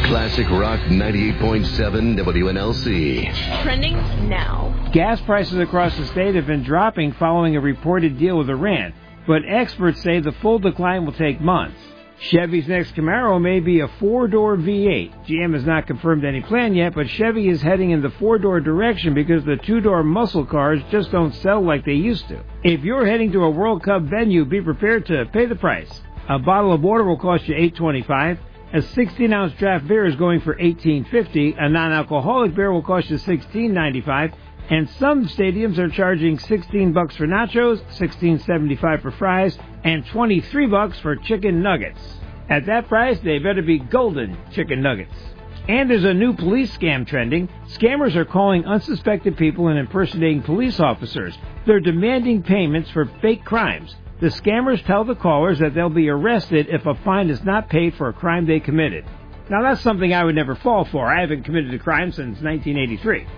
Classic Rock 98.7 WNLC. Trending now. Gas prices across the state have been dropping following a reported deal with Iran, but experts say the full decline will take months. Chevy's next Camaro may be a four-door V8. GM has not confirmed any plan yet, but Chevy is heading in the four-door direction because the two-door muscle cars just don't sell like they used to. If you're heading to a World Cup venue, be prepared to pay the price. A bottle of water will cost you $8.25. A 16-ounce draft beer is going for $18.50. A non-alcoholic beer will cost you $16.95. And some stadiums are charging $16 for nachos, $16.75 for fries, and $23 for chicken nuggets. At that price, they better be golden chicken nuggets. And there's a new police scam trending. Scammers are calling unsuspected people and impersonating police officers. They're demanding payments for fake crimes. The scammers tell the callers that they'll be arrested if a fine is not paid for a crime they committed. Now, that's something I would never fall for. I haven't committed a crime since 1983.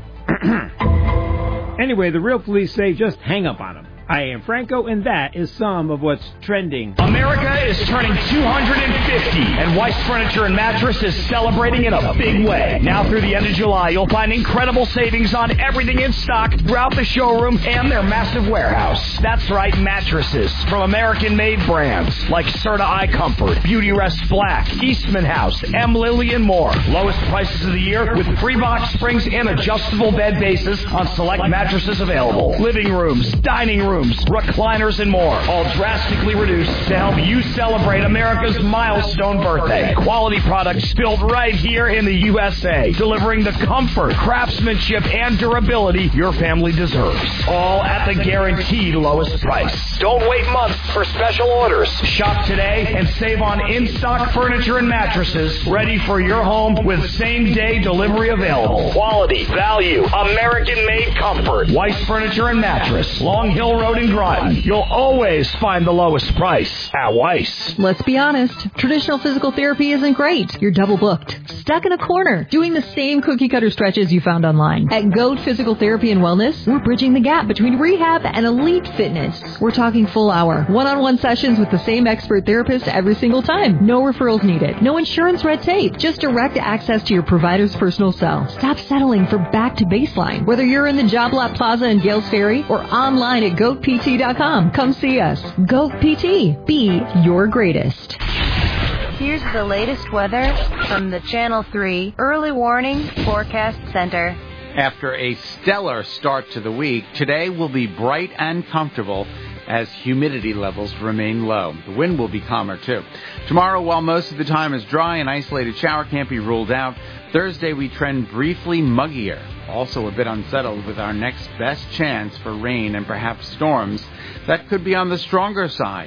Anyway, the real police say just hang up on them. I am Franco, and that is some of what's trending. America is turning 250, and Weiss Furniture and Mattress is celebrating in a big way. Now through the end of July, you'll find incredible savings on everything in stock throughout the showroom and their massive warehouse. That's right, mattresses from American-made brands like Serta iComfort, Beautyrest Black, Eastman House, M. Lily, and more. Lowest prices of the year with pre-box springs and adjustable bed bases on select mattresses available. Living rooms, dining rooms, recliners, and more, all drastically reduced to help you celebrate America's milestone birthday. Quality products built right here in the USA, delivering the comfort, craftsmanship, and durability your family deserves. All at the guaranteed lowest price. Don't wait months for special orders. Shop today and save on in-stock furniture and mattresses ready for your home with same-day delivery available. Quality, value, American-made comfort. Weiss Furniture and Mattress, Long Hill Road in Groton. You'll always find the lowest price at Weiss. Let's be honest, traditional physical therapy isn't great. You're double booked, stuck in a corner, doing the same cookie-cutter stretches you found online. At Goat Physical Therapy and Wellness, we're bridging the gap between rehab and elite fitness. We're talking full hour, one-on-one sessions with the same expert therapist every single time. No referrals needed. No insurance red tape. Just direct access to your provider's personal cell. Stop settling for back to baseline. Whether you're in the Job Lot Plaza in Gales Ferry or online at GoatPT.com. Come see us. Goat PT. Be your greatest. Here's the latest weather from the Channel 3 Early Warning Forecast Center. After a stellar start to the week, today will be bright and comfortable as humidity levels remain low. The wind will be calmer, too. Tomorrow, while most of the time is dry, an isolated shower can't be ruled out. Thursday, we trend briefly muggier. Also a bit unsettled with our next best chance for rain and perhaps storms that could be on the stronger side.